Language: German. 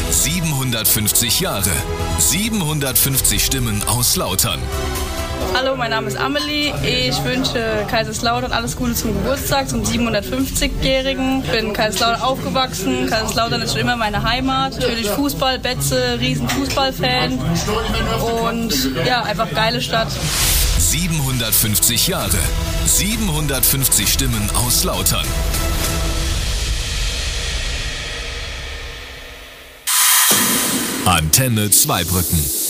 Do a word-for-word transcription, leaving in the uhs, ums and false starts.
siebenhundertfünfzig Jahre, siebenhundertfünfzig Stimmen aus Lautern. Hallo, mein Name ist Amelie. Ich wünsche Kaiserslautern alles Gute zum Geburtstag, zum siebenhundertfünfzigjährigen. Ich bin in Kaiserslautern aufgewachsen. Kaiserslautern ist schon immer meine Heimat. Natürlich Fußball, Betze, riesen Fußballfan. Und ja, einfach geile Stadt. siebenhundertfünfzig Jahre, siebenhundertfünfzig Stimmen aus Lautern. Antenne Zweibrücken.